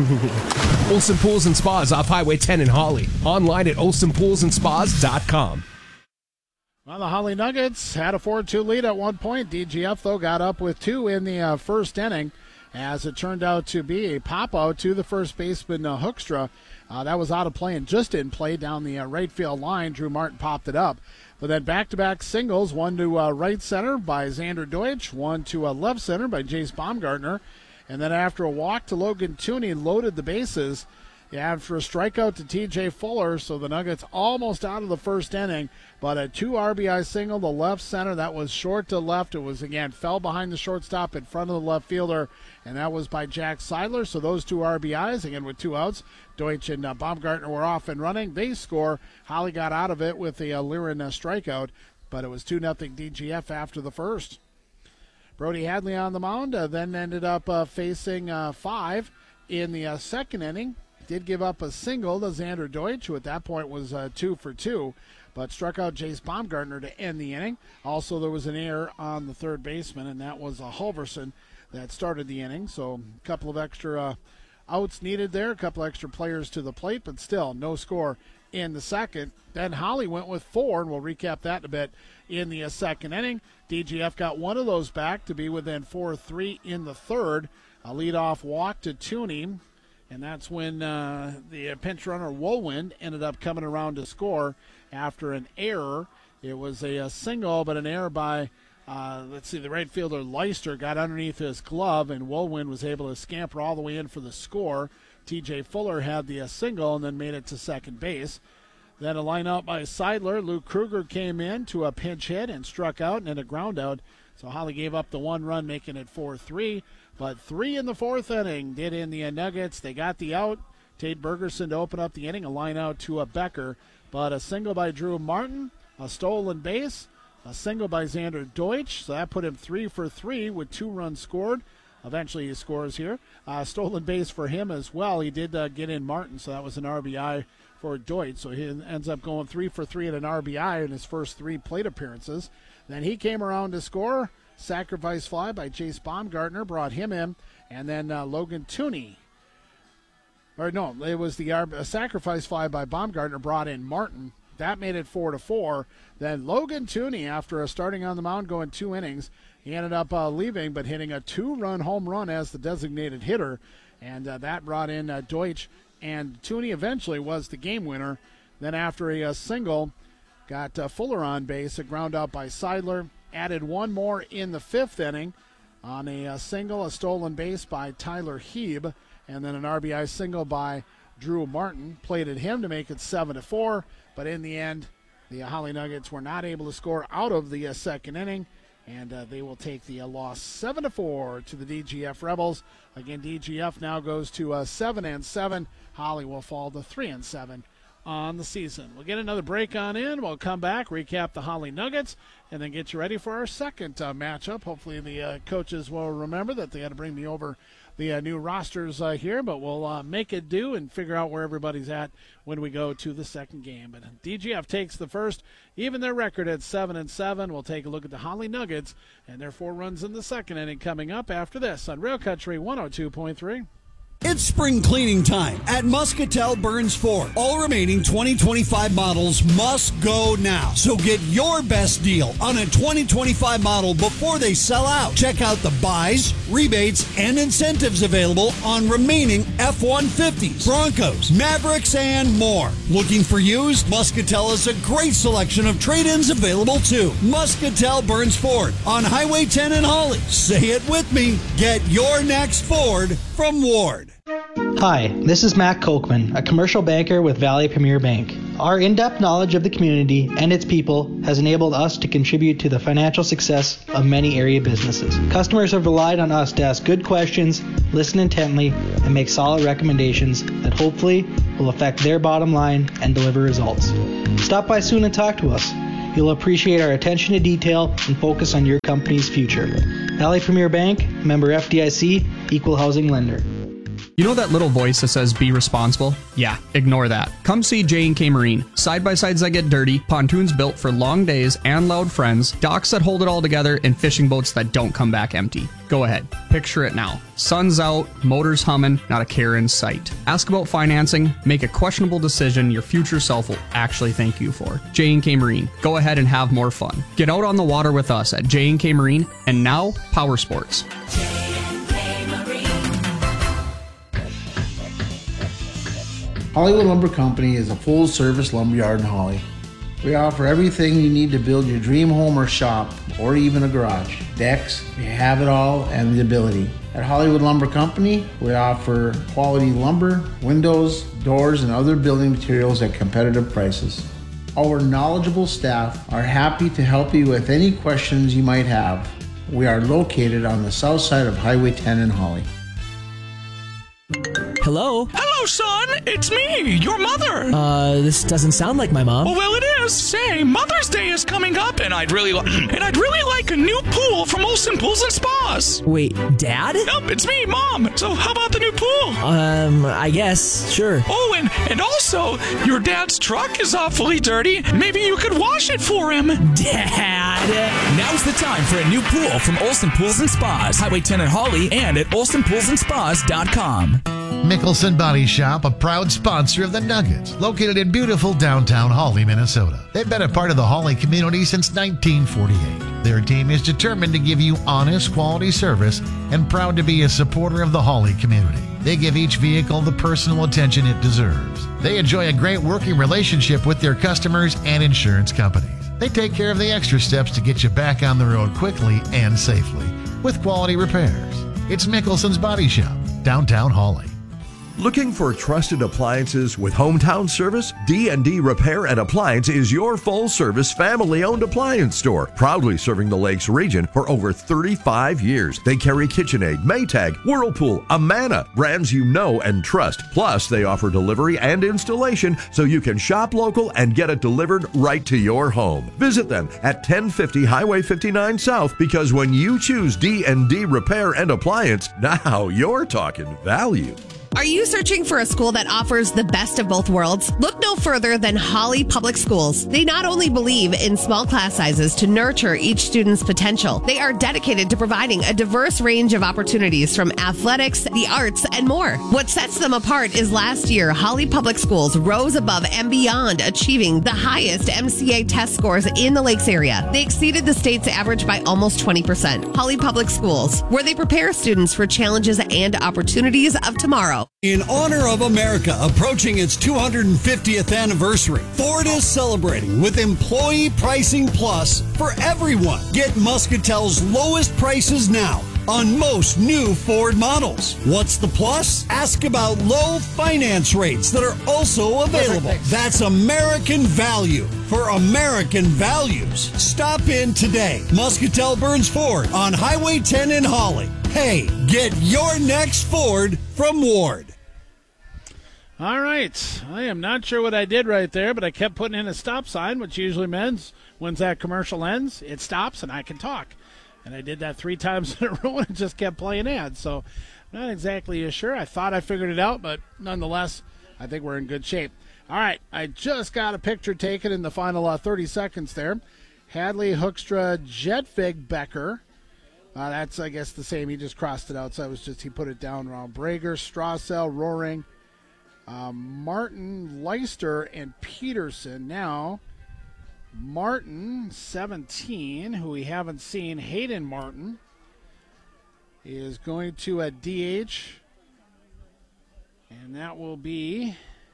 Olsen Pools and Spas off Highway ten in Holly. Online at olsen pools and spas dot com.
Well, the Holly Nuggets had a four two lead at one point. D G F, though, got up with two in the uh, first inning, as it turned out to be a pop-out to the first baseman, uh, Hoekstra. Uh, that was out of play and just in play down the uh, right field line. Drew Martin popped it up. But then back-to-back singles, one to uh, right center by Xander Deutsch, one to uh, left center by Jace Baumgartner. And then after a walk to Logan Tooney, loaded the bases. After a strikeout to T J Fuller, so the Nuggets almost out of the first inning, but a two R B I single to left center. That was short to left. It was, again, fell behind the shortstop in front of the left fielder, and that was by Jack Seidler. So those two R B Is, again, with two outs. Deutsch and uh, Baumgartner were off and running. They score. Holly got out of it with a uh, Liren uh, strikeout, but it was two nothing D G F after the first. Brody Hadley on the mound, uh, then ended up uh, facing uh, five in the uh, second inning. Did give up a single to Xander Deutsch, who at that point was uh, two for two, but struck out Jace Baumgartner to end the inning. Also, there was an error on the third baseman, and that was uh, Halverson that started the inning. So a couple of extra uh, outs needed there, a couple extra players to the plate, but still no score in the second. Then Holly went with four, and we'll recap that in a bit in the uh, second inning. D G F got one of those back to be within four three in the third. A leadoff walk to Tooney. And that's when uh, the pinch runner Woolwind ended up coming around to score after an error. It was a, a single, but an error by, uh, let's see, the right fielder Leister got underneath his glove, and Woolwind was able to scamper all the way in for the score. T J Fuller had the uh, single and then made it to second base. Then a line out by Seidler. Luke Kruger came in to a pinch hit and struck out and then a ground out. So Holly gave up the one run, making it four three. But three in the fourth inning did in the Nuggets. They got the out. Tate Bergerson to open up the inning, a line out to a Becker. But a single by Drew Martin, a stolen base, a single by Xander Deutsch. So that put him three for three with two runs scored. Eventually he scores here. Uh, stolen base for him as well. He did uh, get in Martin, so that was an R B I for Deutsch. So he ends up going three for three at an R B I in his first three plate appearances. Then he came around to score. Sacrifice fly by Jace Baumgartner brought him in. And then uh, Logan Tooney. Or no, it was the a sacrifice fly by Baumgartner brought in Martin. That made it four to four. Then Logan Tooney, after starting on the mound, going two innings, he ended up uh, leaving, but hitting a two-run home run as the designated hitter. And uh, that brought in uh, Deutsch. And Tooney eventually was the game winner. Then after a, a single, got uh, Fuller on base, a ground out by Seidler. Added one more in the fifth inning on a, a single, a stolen base by Tyler Heeb, and then an R B I single by Drew Martin. Plated him to make it seven to four, but in the end, the Holly Nuggets were not able to score out of the uh, second inning, and uh, they will take the uh, loss seven to four to the D G F Rebels. Again, D G F now goes to uh, seven and seven. Holly will fall to three and seven on the season. We'll get another break on in. We'll come back, recap the Holly Nuggets, and then get you ready for our second uh, matchup. Hopefully the uh, coaches will remember that they had to bring me over the uh, new rosters uh, here, but we'll uh, make it do and figure out where everybody's at when we go to the second game. But D G F takes the first, even their record at seven and seven. We'll take a look at the Holly Nuggets and their four runs in the second inning coming up after this on Real Country one oh two point three.
It's spring cleaning time at Muscatel Burns Ford. All remaining twenty twenty-five models must go now. So get your best deal on a twenty twenty-five model before they sell out. Check out the buys, rebates, and incentives available on remaining F one fifties, Broncos, Mavericks, and more. Looking for used? Muscatel has a great selection of trade-ins available too. Muscatel Burns Ford on Highway ten in Holly. Say it with me. Get your next Ford from Ward.
Hi, this is Matt Kochman, a commercial banker with Valley Premier Bank. Our in-depth knowledge of the community and its people has enabled us to contribute to the financial success of many area businesses. Customers have relied on us to ask good questions, listen intently, and make solid recommendations that hopefully will affect their bottom line and deliver results. Stop by soon and talk to us. You'll appreciate our attention to detail and focus on your company's future. Valley Premier Bank, member F D I C, equal housing lender.
You know that little voice that says be responsible? Yeah, ignore that. Come see J and K Marine. Side-by-sides that get dirty, pontoons built for long days and loud friends, docks that hold it all together, and fishing boats that don't come back empty. Go ahead, picture it now. Sun's out, motors humming, not a care in sight. Ask about financing, make a questionable decision your future self will actually thank you for. J and K Marine. Go ahead and have more fun. Get out on the water with us at J and K Marine, and now Power Sports.
Hollywood Lumber Company is a full-service lumberyard in Holly. We offer everything you need to build your dream home or shop, or even a garage. Decks, we have it all and the ability. At Hollywood Lumber Company, we offer quality lumber, windows, doors, and other building materials at competitive prices. Our knowledgeable staff are happy to help you with any questions you might have. We are located on the south side of Highway ten in Holly.
Hello?
Hello, son! It's me, your mother!
Uh, this doesn't sound like my mom.
Oh, well, it is. Say, Mother's Day is coming up, and I'd really li- and I'd really like a new pool from Olson Pools and Spas.
Wait, Dad?
Nope, it's me, Mom. So how about the new pool?
Um, I guess, sure.
Oh, and, and also, your dad's truck is awfully dirty. Maybe you could wash it for him.
Dad!
Now's the time for a new pool from Olson Pools and Spas, Highway ten in Holly, and at olson pools and spas dot com.
Mickelson Body Shop, a proud sponsor of the Nuggets, located in beautiful downtown Holly, Minnesota. They've been a part of the Holly community since nineteen forty-eight. Their team is determined to give you honest, quality service and proud to be a supporter of the Holly community. They give each vehicle the personal attention it deserves. They enjoy a great working relationship with their customers and insurance companies. They take care of the extra steps to get you back on the road quickly and safely with quality repairs. It's Mickelson's Body Shop, downtown Holly.
Looking for trusted appliances with hometown service? D and D Repair and Appliance is your full-service, family-owned appliance store, proudly serving the Lakes region for over thirty-five years. They carry KitchenAid, Maytag, Whirlpool, Amana, brands you know and trust. Plus, they offer delivery and installation so you can shop local and get it delivered right to your home. Visit them at ten fifty Highway fifty-nine South, because when you choose D and D Repair and Appliance, now you're talking value.
Are you searching for a school that offers the best of both worlds? Look no further than Holly Public Schools. They not only believe in small class sizes to nurture each student's potential, they are dedicated to providing a diverse range of opportunities from athletics, the arts, and more. What sets them apart is last year, Holly Public Schools rose above and beyond, achieving the highest M C A test scores in the Lakes area. They exceeded the state's average by almost twenty percent. Holly Public Schools, where they prepare students for challenges and opportunities of tomorrow.
In honor of America approaching its two hundred fiftieth anniversary, Ford is celebrating with Employee Pricing Plus for everyone. Get Muscatel's lowest prices now on most new Ford models. What's the plus? Ask about low finance rates that are also available. That's American value for American values. Stop in today. Muscatel Burns Ford on Highway ten in Holly. Hey, get your next Ford from Ward.
All right. I am not sure what I did right there, but I kept putting in a stop sign, which usually means once that commercial ends, it stops and I can talk. And I did that three times in a row and it just kept playing ads. So I'm not exactly sure. I thought I figured it out, but nonetheless, I think we're in good shape. All right. I just got a picture taken in the final uh, thirty seconds there. Hadley, Hoekstra, Jetvig, Becker. Uh, that's, I guess, the same. He just crossed it out, so I was just, he put it down wrong. Brager, Strassel, Roaring, uh, Martin, Leister, and Peterson. Now, Martin, seventeen, who we haven't seen, Hayden Martin, is going to a D H, and that will be,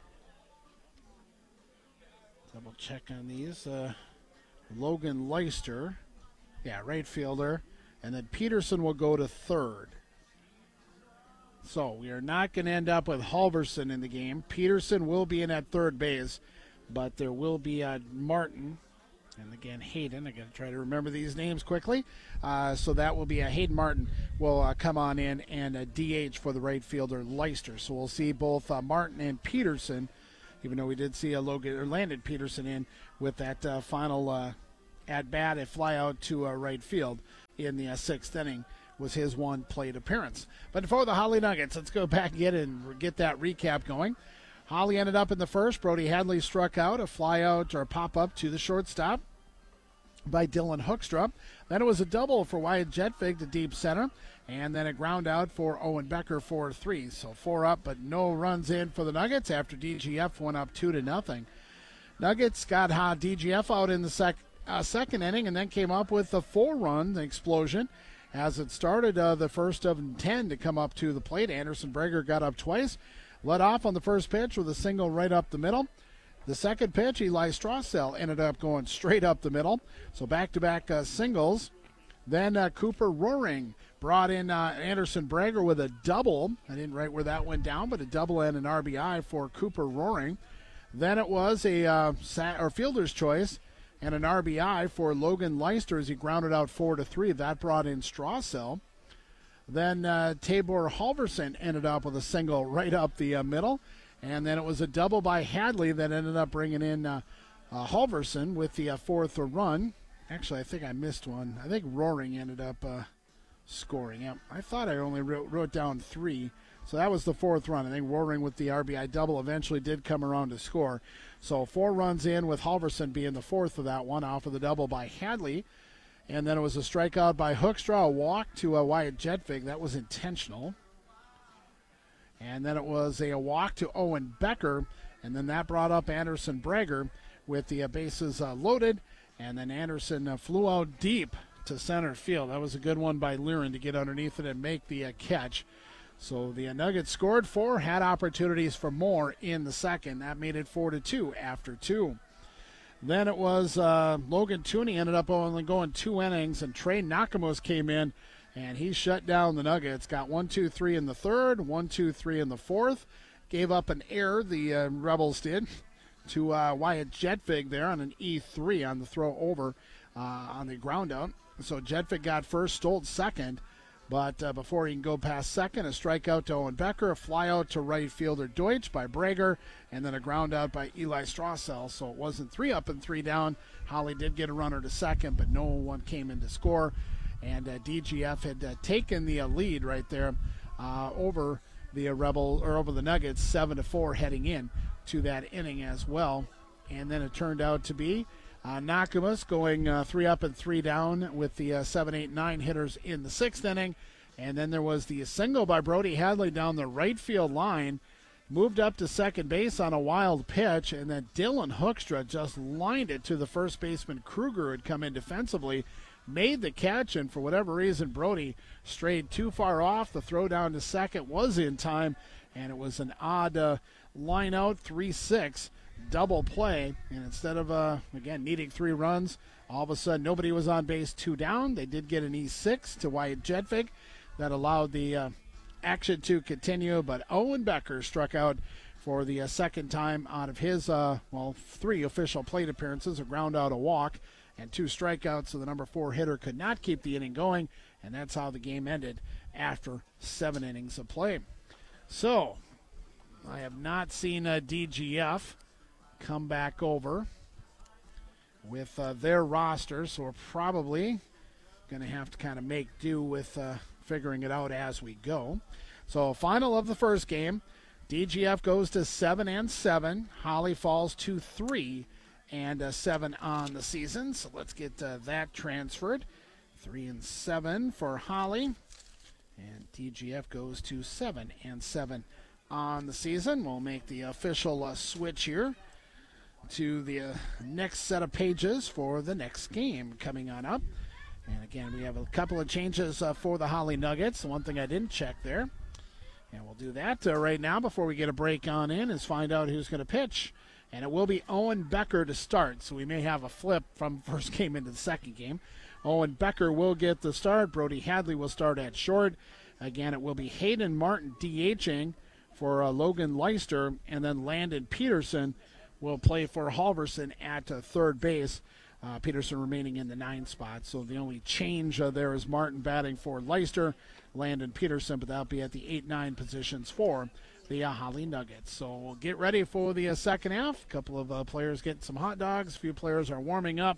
double check on these, uh, Logan Leister, yeah, right fielder. And then Peterson will go to third. So we are not going to end up with Halverson in the game. Peterson will be in at third base, but there will be uh, Martin. And again, Hayden. I got to try to remember these names quickly. Uh, so that will be a Hayden Martin will uh, come on in and a D H for the right fielder Leister. So we'll see both uh, Martin and Peterson, even though we did see a Logan or landed Peterson in with that uh, final uh, at bat, a fly out to uh, right field in the uh, sixth inning was his one plate appearance. But for the Holly Nuggets, let's go back and get, in, get that recap going. Holly ended up in the first. Brody Hadley struck out, a fly out or a pop-up to the shortstop by Dylan Hoekstra. Then it was a double for Wyatt Jetvig to deep center, and then a ground out for Owen Becker for three. So four up, but no runs in for the Nuggets after D G F went up two to nothing. Nuggets got uh, D G F out in the sec- uh, second inning and then came up with a four-run explosion as it started uh, the first of ten to come up to the plate. Anderson Breger got up twice, led off on the first pitch with a single right up the middle. The second pitch, Eli Strassel ended up going straight up the middle. So back-to-back uh, singles. Then uh, Cooper Roaring brought in uh, Anderson Breger with a double. I didn't write where that went down, but a double and an R B I for Cooper Roaring. Then it was a uh, sat- or fielder's choice and an R B I for Logan Leister as he grounded out four to three. That brought in Strassel. Then uh, Tabor Halverson ended up with a single right up the uh, middle. And then it was a double by Hadley that ended up bringing in uh, uh, Halverson with the uh, fourth run. Actually, I think I missed one. I think Roaring ended up uh, scoring. Yep. I thought I only wrote, wrote down three. So that was the fourth run. I think Roaring with the R B I double eventually did come around to score. So four runs in with Halverson being the fourth of that one off of the double by Hadley. And then it was a strikeout by Hoekstra, a walk to uh, Wyatt Jetvig. That was intentional. And then it was a, a walk to Owen Becker, and then that brought up Anderson Breger with the uh, bases uh, loaded, and then Anderson uh, flew out deep to center field. That was a good one by Liren to get underneath it and make the uh, catch. So the uh, Nuggets scored four, had opportunities for more in the second. That made it four to two after two. Then it was uh, Logan Tooney ended up only going two innings, and Trey Nakamus came in, and he shut down the Nuggets. Got one, two, three in the third, one, two, three in the fourth. Gave up an error, the uh, Rebels did, to uh, Wyatt Jetvig there on an E three on the throw over uh, on the ground out. So Jetvig got first, Stoltz second. But uh, before he can go past second, a strikeout to Owen Becker, a flyout to right fielder Deutsch by Breger, and then a ground out by Eli Strassel. So it wasn't three up and three down. Holly did get a runner to second, but no one came in to score. And uh, D G F had uh, taken the uh, lead right there uh, over the uh, Rebel or over the Nuggets, seven to four heading in to that inning as well. And then it turned out to be uh, Nakamus going uh, three up and three down with the uh, seven, eight, nine hitters in the sixth inning. And then there was the single by Brody Hadley down the right field line, moved up to second base on a wild pitch, and then Dylan Hoekstra just lined it to the first baseman Kruger, who had come in defensively, made the catch, and for whatever reason, Brody strayed too far off. The throw down to second was in time, and it was an odd uh, line out, three six, double play. And instead of, uh, again, needing three runs, all of a sudden nobody was on base, two down. They did get an E six to Wyatt Jetvig that allowed the uh, action to continue, but Owen Becker struck out for the uh, second time out of his, uh, well, three official plate appearances, a ground out, a walk, and two strikeouts, so the number four hitter could not keep the inning going, and that's how the game ended after seven innings of play. So, I have not seen uh, D G F come back over with uh, their roster, so we're probably going to have to kind of make do with uh, figuring it out as we go. So, final of the first game, D G F goes to seven and seven. Holly falls to three and uh, seven on the season. So let's get uh, that transferred. Three and seven for Holly, and D G F goes to seven and seven on the season. We'll make the official uh, switch here to the uh, next set of pages for the next game coming on up. And again, we have a couple of changes uh, for the Holly Nuggets. One thing I didn't check there, and we'll do that uh, right now before we get a break on in, is find out who's going to pitch. And it will be Owen Becker to start, so we may have a flip from first game into the second game. Owen Becker will get the start. Brody Hadley will start at short. Again, it will be Hayden Martin DHing for uh, Logan Leister, and then Landon Peterson will play for Halverson at uh, third base. Uh, Peterson remaining in the nine spot, so the only change uh, there is Martin batting for Leister, Landon Peterson, but that'll be at the eight nine positions for the uh, Holly Nuggets. So we'll get ready for the uh, second half. A couple of uh, players getting some hot dogs. A few players are warming up.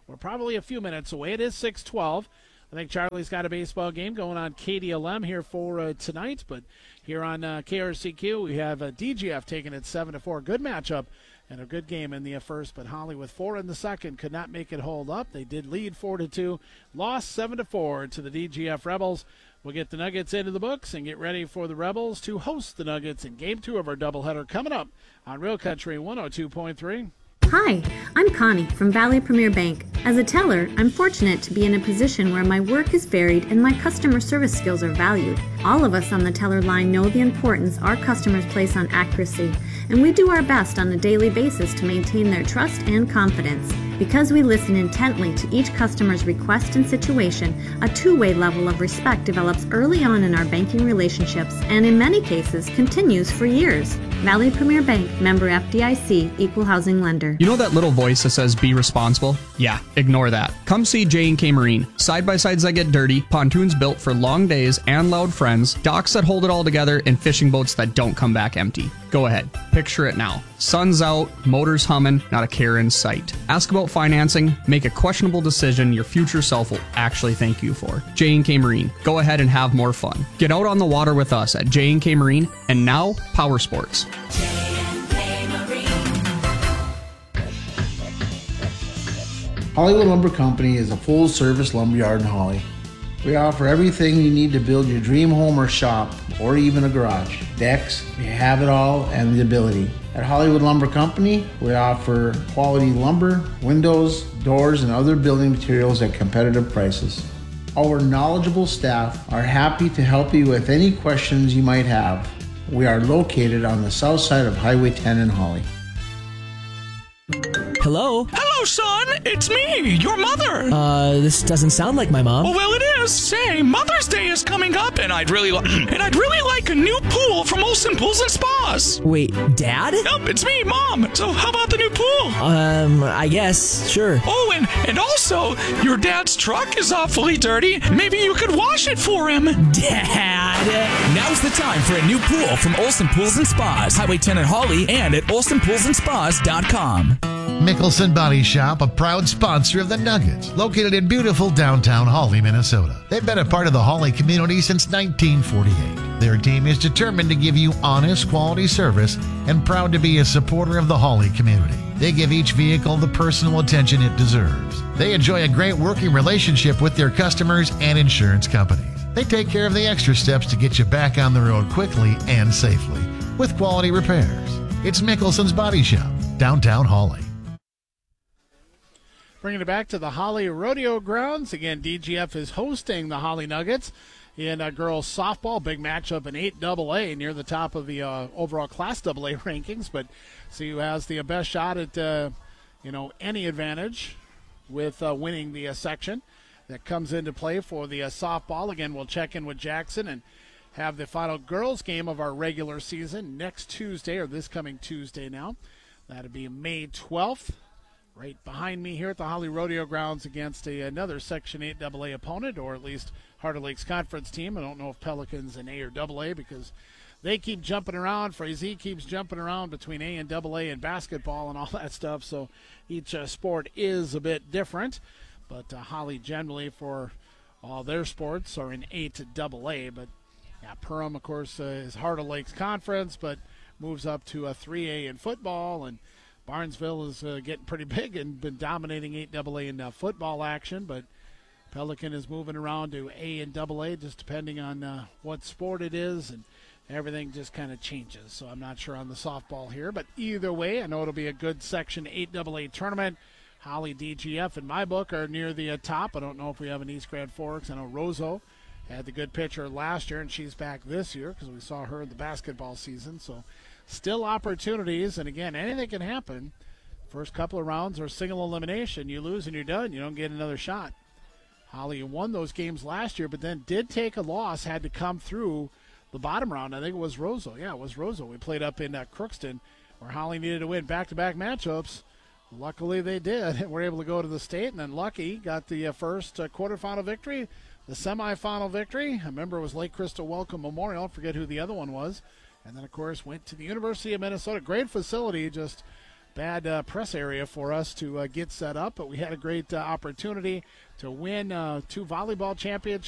we're probably a few minutes away. It is six twelve. I think Charlie's got a baseball game going on K D L M here for uh, tonight. But here on uh, K R C Q, we have uh, D G F taking it seven to four. Good matchup and a good game in the uh, first. But Holly with four in the second could not make it hold up. They did lead four to two, lost seven to four to the D G F Rebels. We'll get the Nuggets into the books and get ready for the Rebels to host the Nuggets in game two of our doubleheader coming up on Real Country one oh two point three.
Hi, I'm Connie from Valley Premier Bank. As a teller, I'm fortunate to be in a position where my work is varied and my customer service skills are valued. All of us on the teller line know the importance our customers place on accuracy, and we do our best on a daily basis to maintain their trust and confidence. Because we listen intently to each customer's request and situation, a two-way level of respect develops early on in our banking relationships and in many cases continues for years. Valley Premier Bank, member F D I C, equal housing lender.
You know that little voice that says be responsible? Yeah, ignore that. Come see J and K Marine. Side-by-sides that get dirty, pontoons built for long days and loud friends, docks that hold it all together, and fishing boats that don't come back empty. Go ahead, picture it now. Sun's out, motors humming, not a care in sight. Ask about financing, make a questionable decision your future self will actually thank you for. J and K Marine. Go ahead and have more fun. Get out on the water with us at J and K Marine, and now Power Sports.
Hollywood Lumber Company is a full-service lumberyard in Holly. We offer everything you need to build your dream home or shop, or even a garage. Decks, we have it all and the ability. At Hollywood Lumber Company, we offer quality lumber, windows, doors, and other building materials at competitive prices. Our knowledgeable staff are happy to help you with any questions you might have. We are located on the south side of Highway ten in Holly.
Hello?
Hello, son. It's me, your mother.
Uh, this doesn't sound like my mom.
Oh, well, it is. Say, Mother's Day is coming up, and I'd really, li- and I'd really like a new pool from Olsen Pools and Spas.
Wait, Dad?
Yep, it's me, Mom. So how about the new pool?
Um, I guess, sure.
Oh, and, and also, your dad's truck is awfully dirty. Maybe you could wash it for him.
Dad!
Now's the time for a new pool from Olsen Pools and Spas, Highway ten in Holly, and at olsen pools and spas dot com.
Mickelson Body Shop, a proud sponsor of the Nuggets, located in beautiful downtown Holly, Minnesota. They've been a part of the Holly community since nineteen forty-eight. Their team is determined to give you honest, quality service and proud to be a supporter of the Holly community. They give each vehicle the personal attention it deserves. They enjoy a great working relationship with their customers and insurance companies. They take care of the extra steps to get you back on the road quickly and safely with quality repairs. It's Mickelson's Body Shop, downtown Holly.
Bringing it back to the Holly Rodeo Grounds. Again, D G F is hosting the Holly Nuggets in uh, girls softball. Big matchup in eight double A near the top of the uh, overall Class double A rankings. But see who has the best shot at, uh, you know, any advantage with uh, winning the uh, section. That comes into play for the uh, softball. Again, we'll check in with Jackson and have the final girls game of our regular season next Tuesday, or this coming Tuesday now. That'll be May twelfth. Right behind me here at the Holly Rodeo Grounds against a, another Section eight double A opponent, or at least Heart of Lakes Conference team. I don't know if Pelican's an A or double A because they keep jumping around. Frazee keeps jumping around between A and double A and basketball and all that stuff, so each uh, sport is a bit different. But uh, Holly generally for all their sports are in A to double A. But yeah, Perham, of course, uh, is Heart of Lakes Conference, but moves up to a three A in football, and Barnesville is uh, getting pretty big and been dominating eight double A in uh, football action, but Pelican is moving around to A and double A just depending on uh, what sport it is, and everything just kind of changes. So I'm not sure on the softball here, but either way, I know it'll be a good Section eight double A tournament. Holly D G F in my book are near the uh, top. I don't know if we have an East Grand Forks. I know Roseau had the good pitcher last year, and she's back this year because we saw her in the basketball season. So still opportunities, and again, anything can happen. First couple of rounds are single elimination. You lose and you're done. You don't get another shot. Holly won those games last year, but then did take a loss, had to come through the bottom round. I think it was Roseau. Yeah, it was Roseau. We played up in uh, Crookston where Holly needed to win back-to-back matchups. Luckily they did. We're able to go to the state, and then Lucky got the uh, first uh, quarterfinal victory, the semifinal victory. I remember it was Lake Crystal Welcome Memorial. I forget who the other one was. And then, of course, went to the University of Minnesota. Great facility, just bad uh, press area for us to uh, get set up, but we had a great uh, opportunity to win uh, two volleyball championships.